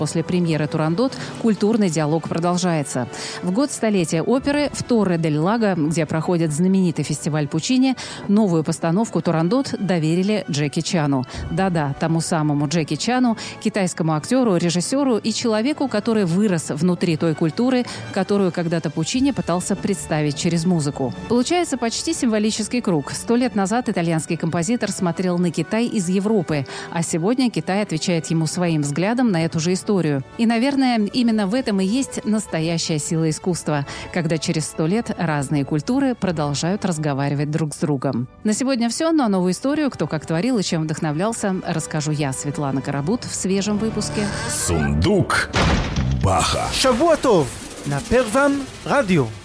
После премьеры «Турандот» культурный диалог продолжается. В год столетия оперы в Торре-дель-Лаго, где проходит знаменитый фестиваль Пучини, новую постановку «Турандот» доверили Джеки Чану. Да-да, тому самому Джеки Чану, китайскому актеру, режиссеру и человеку, который вырос внутри той культуры, которую когда-то Пучини пытался представить через музыку. Получается почти символический круг. 100 лет назад итальянский композитор смотрел на Китай из Европы, а сегодня Китай отвечает ему своим взглядом на эту же историю. И, наверное, именно в этом и есть настоящая сила искусства, когда через 100 лет разные культуры продолжают разговаривать друг с другом. На сегодня все, но новую историю, кто как творил и чем вдохновлялся, расскажу я, Светлана Карабут, в свежем выпуске Сундук Баха. Шавуа тов на Первом радио.